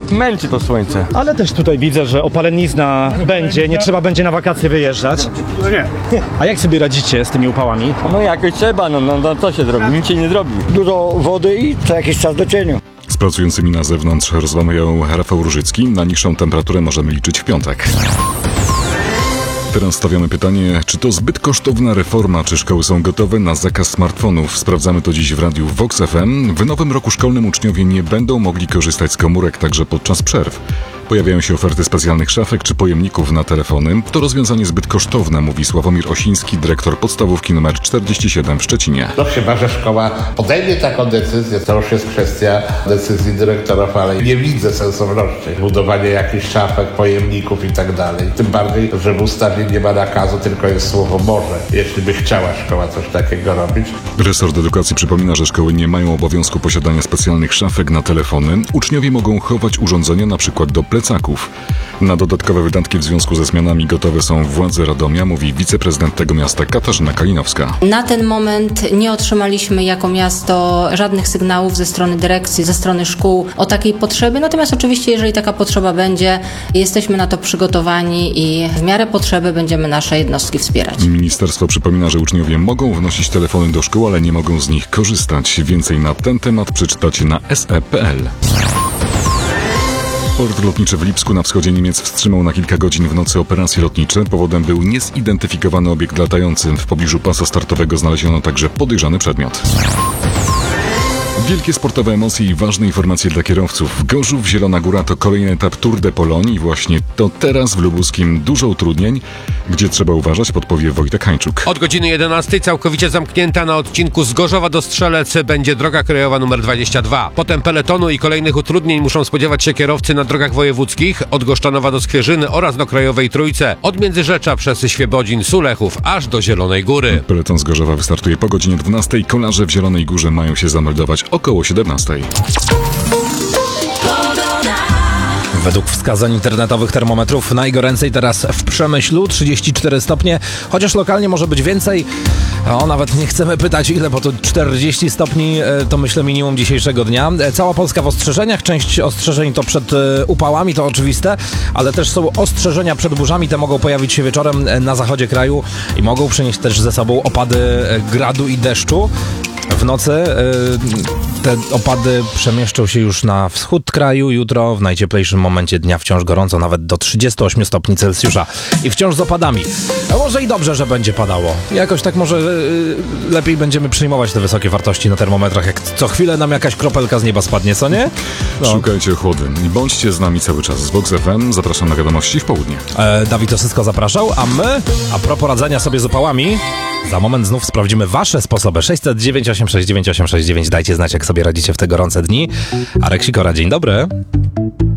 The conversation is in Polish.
Męczy to słońce. Ale też tutaj widzę, że opalenizna będzie, nie trzeba będzie na wakacje wyjeżdżać. No nie. A jak sobie radzicie z tymi upałami? No jakoś trzeba, no co się zrobi? Nic się nie zrobi. Dużo wody i co jakiś czas do cieniu. Z pracującymi na zewnątrz rozmawiał Rafał Różycki. Na niższą temperaturę możemy liczyć w piątek. Teraz stawiamy pytanie, czy to zbyt kosztowna reforma, czy szkoły są gotowe na zakaz smartfonów? Sprawdzamy to dziś w radiu Vox FM. W nowym roku szkolnym uczniowie nie będą mogli korzystać z komórek także podczas przerw. Pojawiają się oferty specjalnych szafek czy pojemników na telefony. To rozwiązanie zbyt kosztowne, mówi Sławomir Osiński, dyrektor podstawówki nr 47 w Szczecinie. No chyba, że szkoła podejmie taką decyzję, to już jest kwestia decyzji dyrektorów, ale nie widzę sensowności budowania jakichś szafek, pojemników i tak dalej. Tym bardziej, że w ustawie nie ma nakazu, tylko jest słowo może, jeśli by chciała szkoła coś takiego robić. Resort Edukacji przypomina, że szkoły nie mają obowiązku posiadania specjalnych szafek na telefony. Uczniowie mogą chować urządzenia np. do plecaków. Na dodatkowe wydatki w związku ze zmianami gotowe są władze Radomia, mówi wiceprezydent tego miasta Katarzyna Kalinowska. Na ten moment nie otrzymaliśmy jako miasto żadnych sygnałów ze strony dyrekcji, ze strony szkół o takiej potrzebie. Natomiast oczywiście, jeżeli taka potrzeba będzie, jesteśmy na to przygotowani i w miarę potrzeby będziemy nasze jednostki wspierać. Ministerstwo przypomina, że uczniowie mogą wnosić telefony do szkół, ale nie mogą z nich korzystać. Więcej na ten temat przeczytacie na se.pl. Port lotniczy w Lipsku na wschodzie Niemiec wstrzymał na kilka godzin w nocy operacje lotnicze. Powodem był niezidentyfikowany obiekt latający. W pobliżu pasa startowego znaleziono także podejrzany przedmiot. Wielkie sportowe emocje i ważne informacje dla kierowców. Gorzów, Zielona Góra to kolejny etap Tour de Pologne i właśnie to teraz w Lubuskim dużo utrudnień. Gdzie trzeba uważać, podpowie Wojtek Hańczuk. Od godziny 11 całkowicie zamknięta na odcinku z Gorzowa do Strzelec będzie droga krajowa nr 22. Potem peletonu i kolejnych utrudnień muszą spodziewać się kierowcy na drogach wojewódzkich od Goszczanowa do Skwierzyny oraz do Krajowej Trójce. Od Międzyrzecza przez Świebodzin, Sulechów aż do Zielonej Góry. Peleton z Gorzowa wystartuje po godzinie 12. Kolarze w Zielonej Górze mają się zameldować około 17. Według wskazań internetowych termometrów najgoręcej teraz w Przemyślu, 34 stopnie, chociaż lokalnie może być więcej. Nawet nie chcemy pytać ile, bo to 40 stopni to myślę minimum dzisiejszego dnia. Cała Polska w ostrzeżeniach, część ostrzeżeń to przed upałami, to oczywiste, ale też są ostrzeżenia przed burzami, te mogą pojawić się wieczorem na zachodzie kraju i mogą przynieść też ze sobą opady gradu i deszczu. W nocy te opady przemieszczą się już na wschód kraju. Jutro w najcieplejszym momencie dnia wciąż gorąco, nawet do 38 stopni Celsjusza. I wciąż z opadami. A może i dobrze, że będzie padało. Jakoś tak może lepiej będziemy przyjmować te wysokie wartości na termometrach, jak co chwilę nam jakaś kropelka z nieba spadnie, co nie? No. Szukajcie chłody i bądźcie z nami cały czas. Z Vox FM zapraszam na wiadomości w południe. Dawid Osysko zapraszał, a my, a propos radzenia sobie z upałami, za moment znów sprawdzimy wasze sposoby. 609 869 869. Dajcie znać, jak sobie radzicie w te gorące dni. Arek Sikora, dzień dobry.